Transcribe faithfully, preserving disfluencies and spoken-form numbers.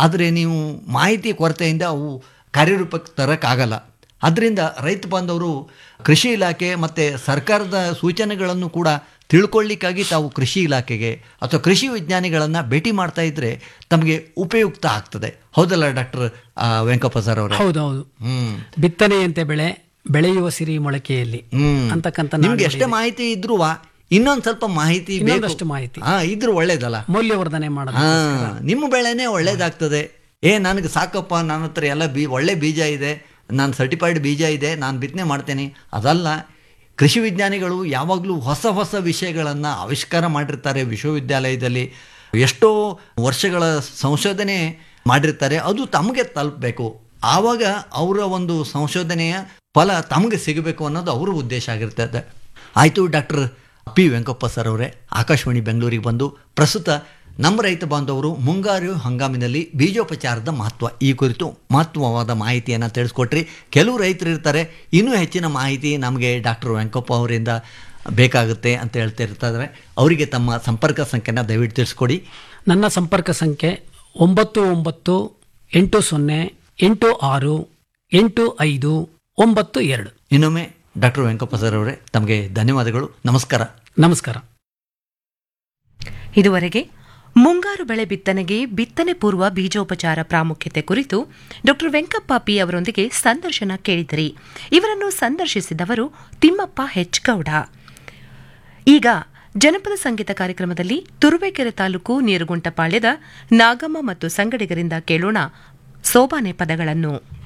ಆದರೆ ನೀವು ಮಾಹಿತಿ ಕೊರತೆಯಿಂದ ಅವು ಕಾರ್ಯರೂಪಕ್ಕೆ ತರೋಕ್ಕಾಗಲ್ಲ. ಅದರಿಂದ ರೈತ ಬಾಂಧವರು ಕೃಷಿ ಇಲಾಖೆ ಮತ್ತು ಸರ್ಕಾರದ ಸೂಚನೆಗಳನ್ನು ಕೂಡ ತಿಳ್ಕೊಳ್ಳಿಕ್ಕಾಗಿ ತಾವು ಕೃಷಿ ಇಲಾಖೆಗೆ ಅಥವಾ ಕೃಷಿ ವಿಜ್ಞಾನಿಗಳನ್ನು ಭೇಟಿ ಮಾಡ್ತಾ ಇದ್ದರೆ ತಮಗೆ ಉಪಯುಕ್ತ ಆಗ್ತದೆ. ಹೌದಲ್ಲ ಡಾಕ್ಟರ್ ವೆಂಕಪ್ಪ ಸರ್ ಅವರೇ? ಹೌದೌದು. ಬಿತ್ತನೆಯಂತೆ ಬೆಳೆ, ಬೆಳೆಯುವ ಸಿರಿ ಮೊಳಕೆಯಲ್ಲಿ ಅಂತಕ್ಕಂಥ ನಿಮ್ಗೆ ಎಷ್ಟೇ ಮಾಹಿತಿ ಇದ್ರೂ ಇನ್ನೊಂದು ಸ್ವಲ್ಪ ಮಾಹಿತಿ ಇನ್ನೊಂದಷ್ಟು ಮಾಹಿತಿ ಇದ್ರೂ ಒಳ್ಳೇದಲ್ಲ, ಮೌಲ್ಯವರ್ಧನೆ ಮಾಡೋದು. ನಿಮ್ಮ ಬೆಳೆನೇ ಒಳ್ಳೇದಾಗ್ತದೆ. ಏ ನನಗೆ ಸಾಕಪ್ಪ, ನನ್ನ ಹತ್ರ ಎಲ್ಲ ಬೀ ಒಳ್ಳೆ ಬೀಜ ಇದೆ, ನಾನು ಸರ್ಟಿಫೈಡ್ ಬೀಜ ಇದೆ, ನಾನು ಬಿತ್ತನೆ ಮಾಡ್ತೇನೆ, ಅದಲ್ಲ. ಕೃಷಿ ವಿಜ್ಞಾನಿಗಳು ಯಾವಾಗಲೂ ಹೊಸ ಹೊಸ ವಿಷಯಗಳನ್ನು ಆವಿಷ್ಕಾರ ಮಾಡಿರ್ತಾರೆ. ವಿಶ್ವವಿದ್ಯಾಲಯದಲ್ಲಿ ಎಷ್ಟೋ ವರ್ಷಗಳ ಸಂಶೋಧನೆ ಮಾಡಿರ್ತಾರೆ, ಅದು ತಮಗೆ ತಲುಪಬೇಕು. ಆವಾಗ ಅವರ ಒಂದು ಸಂಶೋಧನೆಯ ಫಲ ತಮಗೆ ಸಿಗಬೇಕು ಅನ್ನೋದು ಅವರ ಉದ್ದೇಶ ಆಗಿರ್ತದೆ. ಆಯಿತು ಡಾಕ್ಟರ್ ಪಿ ವೆಂಕಪ್ಪ ಸರ್ ಅವರೇ, ಆಕಾಶವಾಣಿ ಬೆಂಗಳೂರಿಗೆ ಬಂದು ಪ್ರಸ್ತುತ ನಮ್ಮ ರೈತ ಬಾಂಧವರು ಮುಂಗಾರು ಹಂಗಾಮಿನಲ್ಲಿ ಬೀಜೋಪಚಾರದ ಮಹತ್ವ ಈ ಕುರಿತು ಮಹತ್ವವಾದ ಮಾಹಿತಿಯನ್ನು ತಿಳಿಸ್ಕೊಟ್ರಿ. ಕೆಲವು ರೈತರು ಇರ್ತಾರೆ, ಇನ್ನೂ ಹೆಚ್ಚಿನ ಮಾಹಿತಿ ನಮಗೆ ಡಾಕ್ಟರ್ ವೆಂಕಪ್ಪ ಅವರಿಂದ ಬೇಕಾಗುತ್ತೆ ಅಂತ ಹೇಳ್ತಾ ಇರ್ತಾರೆ. ಅವರಿಗೆ ತಮ್ಮ ಸಂಪರ್ಕ ಸಂಖ್ಯೆನ ದಯವಿಟ್ಟು ತಿಳಿಸ್ಕೊಡಿ. ನನ್ನ ಸಂಪರ್ಕ ಸಂಖ್ಯೆ ಒಂಬತ್ತು ಒಂಬತ್ತು ಎಂಟು ಸೊನ್ನೆ ಎಂಟು ಆರು ಎಂಟು ಐದು ಒಂಬತ್ತು ಎರಡು. ಇನ್ನೊಮ್ಮೆ ಡಾಕ್ಟರ್ ವೆಂಕಪ್ಪ ಸರ್ ಅವರೇ, ತಮಗೆ ಧನ್ಯವಾದಗಳು. ನಮಸ್ಕಾರ. ನಮಸ್ಕಾರ. ಇದುವರೆಗೆ ಮುಂಗಾರು ಬೆಳೆ ಬಿತ್ತನೆಗೆ ಬಿತ್ತನೆ ಪೂರ್ವ ಬೀಜೋಪಚಾರ ಪ್ರಾಮುಖ್ಯತೆ ಕುರಿತು ಡಾಕ್ಟರ್ ವೆಂಕಪ್ಪ ಪಿ ಅವರೊಂದಿಗೆ ಸಂದರ್ಶನ ಕೇಳಿದಿರಿ. ಇವರನ್ನು ಸಂದರ್ಶಿಸಿದವರು ತಿಮ್ಮಪ್ಪ ಹೆಚ್ ಗೌಡ. ಈಗ ಜನಪದ ಸಂಗೀತ ಕಾರ್ಯಕ್ರಮದಲ್ಲಿ ತುರುವೇಕೆರೆ ತಾಲೂಕು ನೀರುಗುಂಟಪಾಳ್ಯದ ನಾಗಮ್ಮ ಮತ್ತು ಸಂಗಡಿಗರಿಂದ ಕೇಳೋಣ ಸೋಬಾನೆ ಪದಗಳನ್ನು.